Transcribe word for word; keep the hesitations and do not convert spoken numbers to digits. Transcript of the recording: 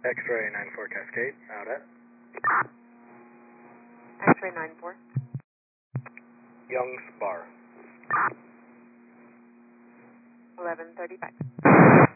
X-ray nine four Cascade, out at X-ray nine four. Young's Bar. eleven thirty-five.